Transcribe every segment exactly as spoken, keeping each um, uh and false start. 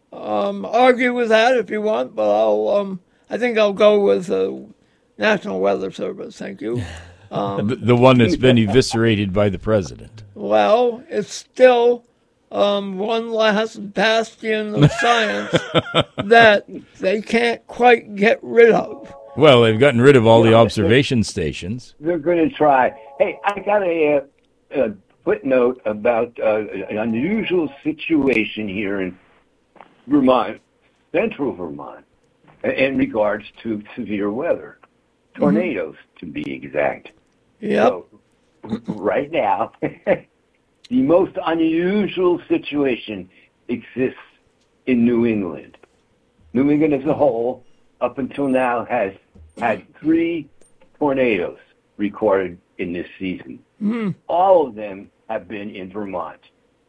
um, argue with that if you want, but I'll. Um, I think I'll go with the National Weather Service. Thank you. Um, the, the one that's been eviscerated by the president. Well, it's still um, one last bastion of science that they can't quite get rid of. Well, they've gotten rid of all the Yeah, observation stations. They're going to try. Hey, I got a, a footnote about uh, an unusual situation here in Vermont, central Vermont, in regards to severe weather, tornadoes mm-hmm. to be exact. Yep. So, right now, the most unusual situation exists in New England. New England as a whole, up until now, has had three tornadoes recorded in this season. Mm. All of them have been in Vermont.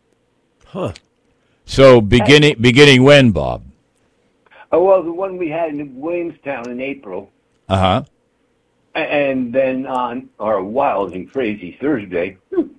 Huh. So beginning beginning when, Bob? Oh, well, the one we had in Williamstown in April, Uh-huh. and then on our wild and crazy Thursday,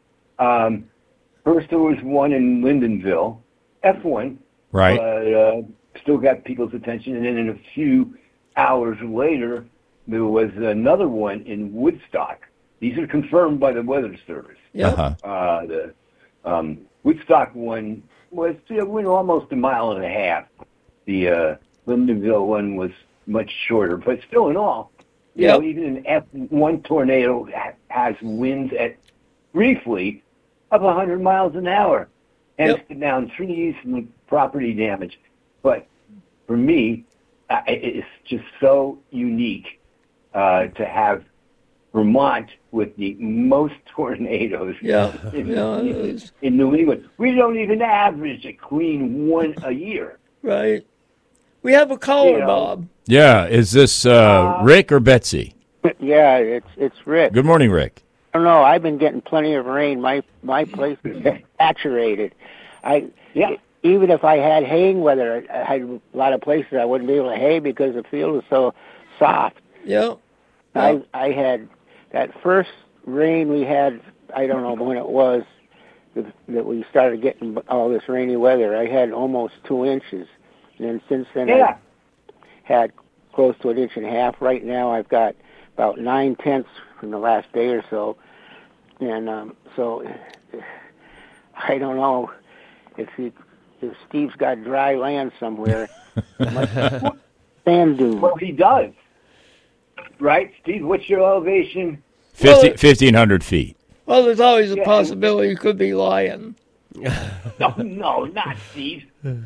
um, first there was one in Lindenville, F one, Right. but uh, still got people's attention. And then in a few hours later, there was another one in Woodstock. These are confirmed by the Weather Service. Yep. Uh-huh. Uh, the um, Woodstock one was you know, went almost a mile and a half. The uh, Lindenville one was much shorter, but still in all, you Yep. know, even an F one tornado ha- has winds at briefly of one hundred miles an hour and Yep. it's down trees and property damage. But for me, uh, it's just so unique uh, to have Vermont with the most tornadoes Yeah. in, Yeah, it in, is. in New England. We don't even average a clean one a year. Right. We have a caller, You know. Bob. Yeah, is this uh, Rick or Betsy? Yeah, it's it's Rick. Good morning, Rick. I don't know. I've been getting plenty of rain. My my place is saturated. I Yeah. even if I had haying weather, I had a lot of places I wouldn't be able to hay because the field is so soft. Yeah. I I had that first rain we had. I don't know when it was that that we started getting all this rainy weather. I had almost two inches, and then since then Yeah. I had close to an inch and a half. Right now I've got about nine tenths from the last day or so, and um, so I don't know if he, if Steve's got dry land somewhere. Sand dune. Well, he does. Right, Steve? What's your elevation? Fifty, Well, fifteen hundred feet. Well, there's always a Yeah. possibility you could be lying. No, no, not Steve.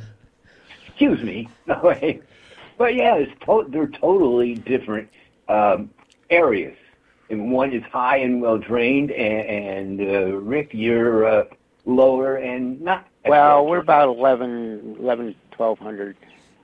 Excuse me. No, wait. But yeah, it's to- they're totally different um, areas. And one is high and well drained, and, and uh, Rick, you're uh, lower and not. as Well, well we're about eleven, eleven, twelve hundred.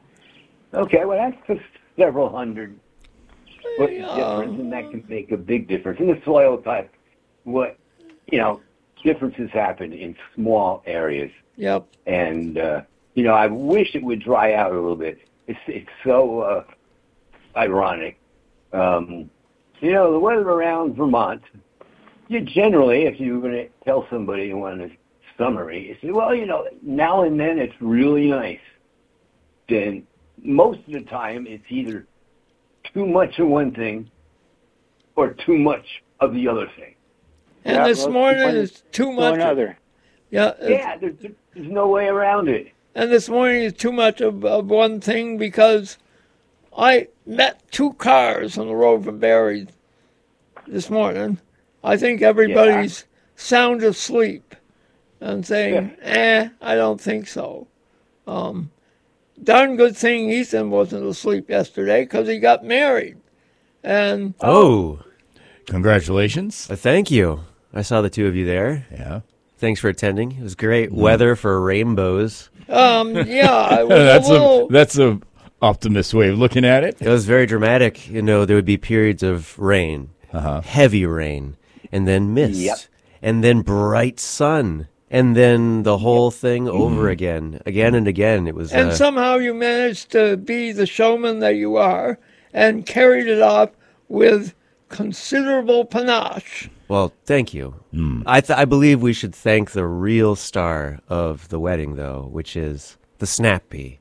Okay, well, that's just several hundred foot Yeah. difference, and that can make a big difference. In the soil type, what, you know, differences happen in small areas. Yep. And, uh, you know, I wish it would dry out a little bit. It's it's so uh, ironic. Um, you know, the weather around Vermont, you generally, if you were going to tell somebody you want a summary, you say, well, you know, now and then it's really nice. Then most of the time it's either too much of one thing or too much of the other thing. And Yeah, this well, morning one is too To much. another. Yeah. it's- Yeah, there's, there's no way around it. And this morning is too much of, of one thing because I met two cars on the road from Barrie this morning. I think everybody's sound asleep and saying, eh, I don't think so. Um, darn good thing Ethan wasn't asleep yesterday because he got married. And Oh, Congratulations. uh, thank you. I saw the two of you there. Yeah. Thanks for attending. It was great weather for rainbows. um, yeah, I was that's a little... a that's a optimist way of looking at it. It was very dramatic. You know, there would be periods of rain, Uh-huh. heavy rain, and then mist, Yep. and then bright sun, and then the whole thing over again, again and again. It was And uh, somehow you managed to be the showman that you are and carried it off with considerable panache. well, thank you. I th- I believe we should thank the real star of the wedding, though, which is the Snappy.